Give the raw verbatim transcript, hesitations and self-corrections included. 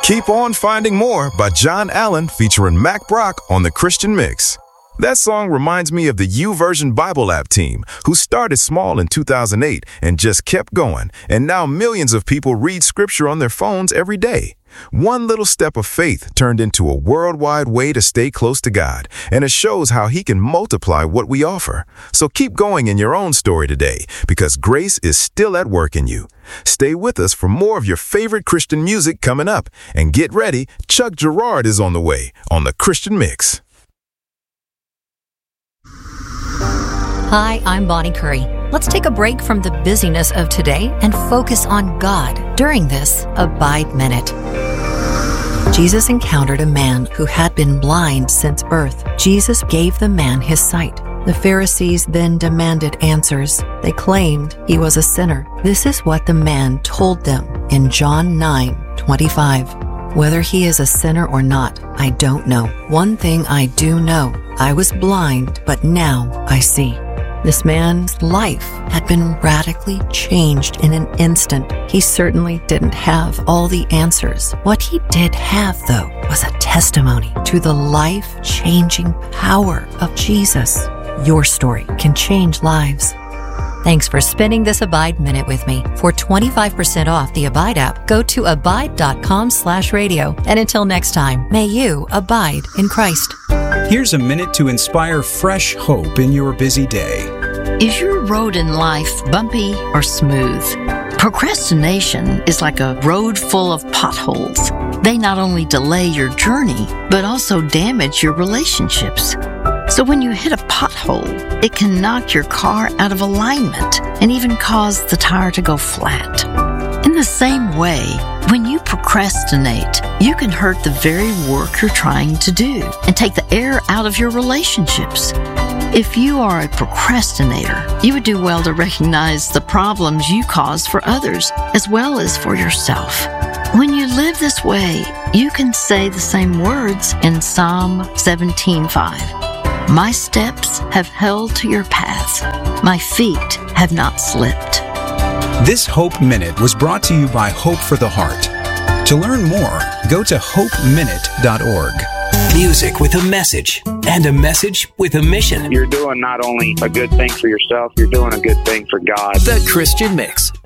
Keep on Finding More by John Allen featuring Mac Brock on The Christian Mix. That song reminds me of the YouVersion Bible app team, who started small in two thousand eight and just kept going, and now millions of people read scripture on their phones every day. One little step of faith turned into a worldwide way to stay close to God, and it shows how He can multiply what we offer. So keep going in your own story today, because grace is still at work in you. Stay with us for more of your favorite Christian music coming up, and get ready, Chuck Girard is on the way on The Christian Mix. Hi, I'm Bonnie Curry. Let's take a break from the busyness of today and focus on God during this Abide Minute. Jesus encountered a man who had been blind since birth. Jesus gave the man his sight. The Pharisees then demanded answers. They claimed he was a sinner. This is what the man told them in John nine twenty-five. Whether he is a sinner or not, I don't know. One thing I do know, I was blind, but now I see. This man's life had been radically changed in an instant. He certainly didn't have all the answers. What he did have, though, was a testimony to the life-changing power of Jesus. Your story can change lives. Thanks for spending this Abide Minute with me. For twenty-five percent off the Abide app, go to abide.com slash radio. And until next time, may you abide in Christ. Here's a minute to inspire fresh hope in your busy day. Is your road in life bumpy or smooth? Procrastination is like a road full of potholes. They not only delay your journey, but also damage your relationships. So when you hit a pothole, it can knock your car out of alignment and even cause the tire to go flat. In the same way, when you procrastinate, you can hurt the very work you're trying to do and take the air out of your relationships. If you are a procrastinator, you would do well to recognize the problems you cause for others as well as for yourself. When you live this way, you can say the same words in Psalm seventeen five. My steps have held to your paths. My feet have not slipped. This Hope Minute was brought to you by Hope for the Heart. To learn more, go to hope minute dot org. Music with a message, and a message with a mission. You're doing not only a good thing for yourself, you're doing a good thing for God. The Christian Mix